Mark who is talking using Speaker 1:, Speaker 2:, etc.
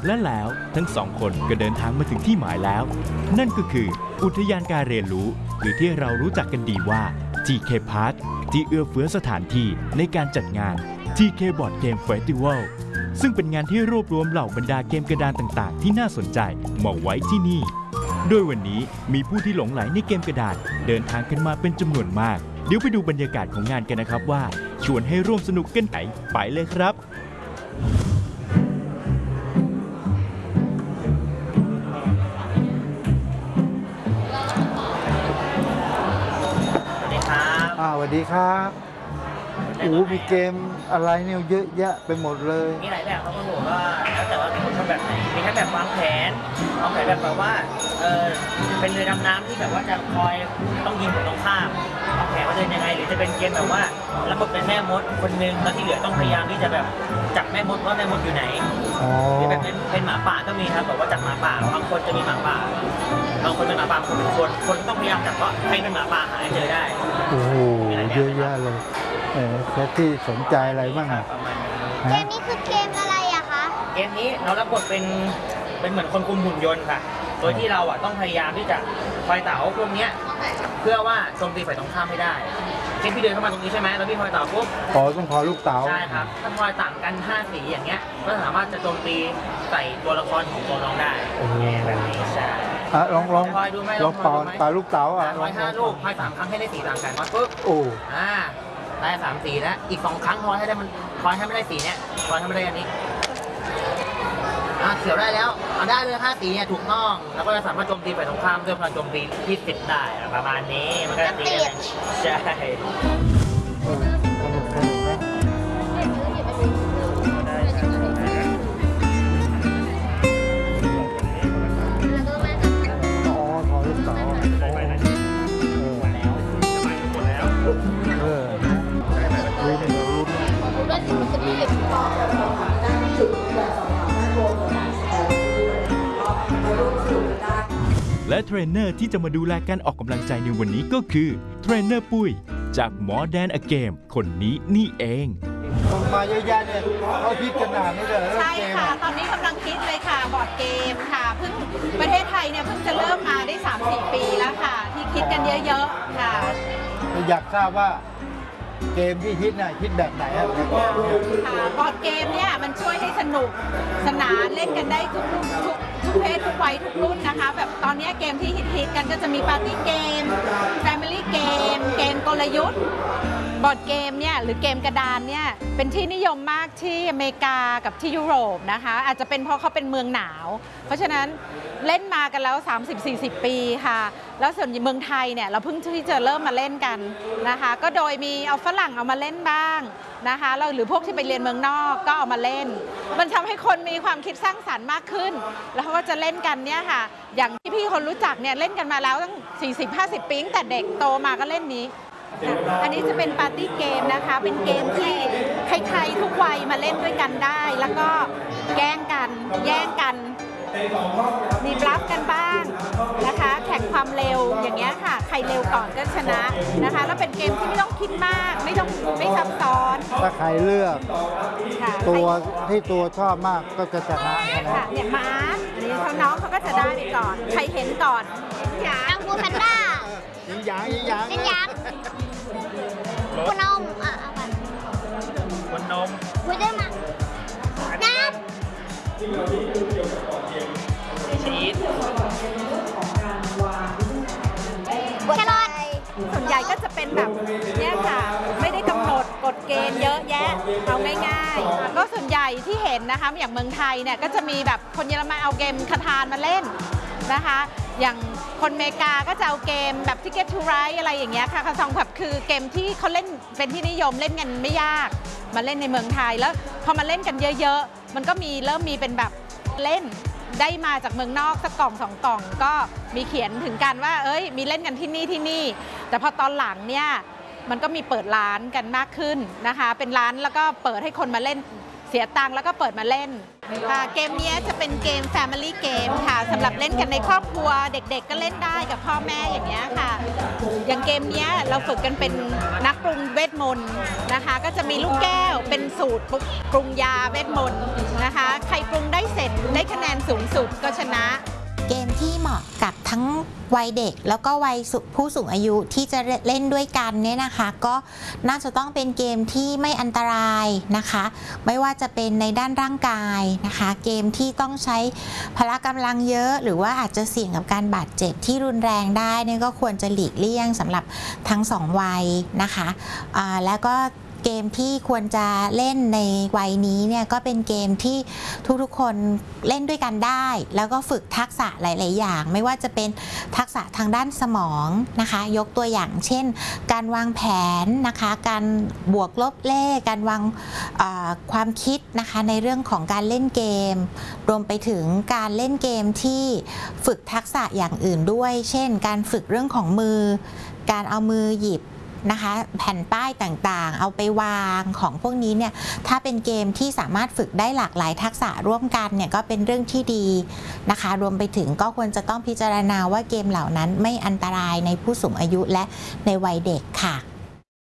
Speaker 1: และแล้วทั้งสองคนก็เดินทางมาถึงที่หมายแล้วนั่นก็คืออุทยานการเรียนรู้หรือที่เรารู้จักกันดีว่า GK Park ที่เอื้อเฟื้อสถานที่ในการจัดงาน GK Board Game Festival ซึ่งเป็นงานที่รวบรวมเหล่าบรรดาเกมกระดานต่างๆที่น่าสนใจมาไว้ที่นี่โดยวันนี้มีผู้ที่หลงใหลในเกมกระดานเดินทางกันมาเป็นจำนวนมากเดี๋ยวไปดูบรรยากาศของงานกันนะครับว่าชวนให้ร่วมสนุกกันไหนไปเลยครับ
Speaker 2: สวัสดีครับมีเกมอะไรเนี่ยเยอะแยะไปหมดเลย
Speaker 3: มีหลายแบบครับผมว่าแล้วแต่ว่าคุณชอบแบบไหนมีทั้งแบบวางแผนแบบว่าเป็นเรือดำน้ำที่แบบว่าจะคอยต้องยิงตรงข้ามวางแผนว่าเดินยังไงหรือจะเป็นเกมแบบว่ารับบทเป็นแม่มดคนนึงแล้วที่เหลือต้องพยายามที่จะแบบจับแม่มดว่าแม่มดอยู่ไหนหรือแบบเป็นหมาป่าก็มีครับแบบว่าจับหมาป่าบางคนจะมีหมาป่าบางคนเป็นหมาป่าบางคนเป็นคนต้องพยายามจับว่าใครเป็นหมาป่าหาให้เจอได้
Speaker 2: โอ้โหเยอะแยะเลยแล้วที่สนใจอะไรบ้างอ่ะ
Speaker 4: เกมนี้คือเกมอะไรอะคะ
Speaker 3: เกมนี้เรารับบทเป็นเหมือนคนคุมหุ่นยนต์ค่ะโดยที่เราต้องพยายามที่จะคอยเต่าพวกนี้เพื่อว่าโจมตีฝ่ายตรงข้ามไม่ได้เช่นพี่เดินเข้ามาตรงนี้ใช่ไหมแล้วพี่คอยเต่าปุ๊บ
Speaker 2: ต้องคอยลูกเต๋า
Speaker 3: ใช่ครับถ้าคอยต่างกัน5สีอย่างเงี้ยก็สามารถจะโจมตีใส่ตัวละครของตัวน้องได้แบบนี้ใช่
Speaker 2: ลอง
Speaker 3: คอยดูไหม
Speaker 2: ลองเป่าลูกเต๋า
Speaker 3: คอย5 ลูกคอย3 ครั้งให้ได้สีต่างกันปุ๊บได้3 สีแล้วอีก2 ครั้งคอยให้ได้มันคอยให้ไม่ได้สีเนี้ยคอยให้ไม่ได้อันนี้เขียวได้แล้วได้เลย5 สีเนี่ยถูกต้องแล้วก็จะสามารถโจมตีฝ่ายตรงข้ามด้วยพลังโจมตีที่10ได้ประมาณนี้มันก็ตีใช่
Speaker 1: และเทรนเนอร์ที่จะมาดูแลการออกกำลังใจในวันนี้ก็คือเทรนเนอร์ปุ้ยจากModern A Gameคนนี้นี่เอง
Speaker 2: คนมาเยอะแยะเนี่ยเขาคิดขนาดนี้เลย
Speaker 5: ใช่ค่ะตอนนี้กำลังคิดเลยค่ะบอร์ดเกมค่ะเพิ่งประเทศไทยเนี่ยเพิ่งจะเริ่มมาได้ 3-4 ปีแล้วค่ะที่คิดกันเยอะๆค่ะ
Speaker 2: อยากทราบว่าเกมที่ฮิตน่ะฮิตแบบไหนครับ
Speaker 5: ค่ะบอร์ดเกมเนี่ยมันช่วยให้สนุกสนานเล่นกันได้ทุกเพศทุกวัยทุกรุ่นนะคะแบบตอนนี้เกมที่ฮิตกันก็จะมีปาร์ตี้เกมแฟมิลี่เกมเกมกลยุทธ์บอร์ดเกมเนี่ยหรือเกมกระดานเนี่ยเป็นที่นิยมมากที่อเมริกากับที่ยุโรปนะคะอาจจะเป็นเพราะเขาเป็นเมืองหนาวเพราะฉะนั้นเล่นมากันแล้ว 30-40 ปีค่ะแล้วส่วนเมืองไทยเนี่ยเราเพิ่งที่จะเริ่มมาเล่นกันนะคะก็โดยมีเอาฝรั่งเอามาเล่นบ้างนะคะเราหรือพวกที่ไปเรียนเมืองนอกก็เอามาเล่นมันทำให้คนมีความคิดสร้างสรรค์มากขึ้นแล้วเขาก็จะเล่นกันเนี่ยค่ะอย่างที่พี่คนรู้จักเนี่ยเล่นกันมาแล้วตั้ง 40-50 ปีตั้งแต่เด็กโตมาก็เล่นนี้อันนี้จะเป็นปาร์ตี้เกมนะคะเป็นเกมที่ใครๆทุกวัยมาเล่นด้วยกันได้แล้วก็แย่งกันมีบลัฟกันบ้างนะคะแข่งความเร็วอย่างเงี้ยค่ะใครเร็วก่อนก็ชนะนะคะแล้วเป็นเกมที่ไม่ต้องคิดมากไม่ซับซ้อน
Speaker 2: ถ้าใครเลือกตัวที่ตัวชอบมากก็จะชนะ
Speaker 5: ค่ะเนี่ยม้าอันนี้น้องเขาก็จะได้ไปก่อนใครเห็นก่อน
Speaker 4: อังกูแพนด้า
Speaker 2: ยิงยาง
Speaker 4: คุณนมคุณเดินมาน้ำ
Speaker 3: ชีส
Speaker 4: แครอท
Speaker 5: ส่วนใหญ่ก็จะเป็นแบบนี้ค่ะไม่ได้กำหนดกฎเกณฑ์เยอะแยะเอาง่ายๆก็ส่วนใหญ่ที่เห็นนะคะอย่างเมืองไทยเนี่ยก็จะมีแบบคนเยอรมันเอาเกมคาทานมาเล่นนะคะอย่างคนอเมริกาก็จะเอาเกมแบบ Ticket to Ride อะไรอย่างเงี้ยค่ะคาซองแบบคือเกมที่เขาเล่นเป็นที่นิยมเล่นกันไม่ยากมาเล่นในเมืองไทยแล้วพอมาเล่นกันเยอะๆมันก็เริ่มมีเป็นแบบเล่นได้มาจากเมืองนอกสักกล่อง2 กล่องก็มีเขียนถึงกันว่ามีเล่นกันที่นี่แต่พอตอนหลังเนี่ยมันก็มีเปิดร้านกันมากขึ้นนะคะเป็นร้านแล้วก็เปิดให้คนมาเล่นสียตังค์แล้วก็เปิดมาเล่นเกมนี้จะเป็นเกม Family Game ค่ะสำหรับเล่นกันในครอบครัวเด็กๆก็เล่นได้กับพ่อแม่อย่างเงี้ยค่ะอย่างเกมนี้เราฝึกกันเป็นนักปรุงเวทมนต์นะคะก็จะมีลูกแก้วเป็นสูตรปรุงยาเวทมนต์นะคะใครปรุงได้เสร็จได้คะแนนสูงสุดก็ชนะ
Speaker 6: เกมที่เหมาะกับทั้งวัยเด็กแล้วก็วัยผู้สูงอายุที่จะเล่นด้วยกันเนี่ยนะคะก็น่าจะต้องเป็นเกมที่ไม่อันตรายนะคะไม่ว่าจะเป็นในด้านร่างกายนะคะเกมที่ต้องใช้พละกำลังเยอะหรือว่าอาจจะเสี่ยงกับการบาดเจ็บที่รุนแรงได้เนี่ยก็ควรจะหลีกเลี่ยงสำหรับทั้งสองวัยนะคะแล้วก็เกมที่ควรจะเล่นในวัยนี้เนี่ยก็เป็นเกมที่ทุกๆคนเล่นด้วยกันได้แล้วก็ฝึกทักษะหลายๆอย่างไม่ว่าจะเป็นทักษะทางด้านสมองนะคะยกตัวอย่างเช่นการวางแผนนะคะการบวกลบเลขการวางความคิดนะคะในเรื่องของการเล่นเกมรวมไปถึงการเล่นเกมที่ฝึกทักษะอย่างอื่นด้วยเช่นการฝึกเรื่องของมือการเอามือหยิบนะคะแผ่นป้ายต่างๆเอาไปวางของพวกนี้เนี่ยถ้าเป็นเกมที่สามารถฝึกได้หลากหลายทักษะร่วมกันเนี่ยก็เป็นเรื่องที่ดีนะคะรวมไปถึงก็ควรจะต้องพิจารณาว่าเกมเหล่านั้นไม่อันตรายในผู้สูงอายุและในวัยเด็กค่ะ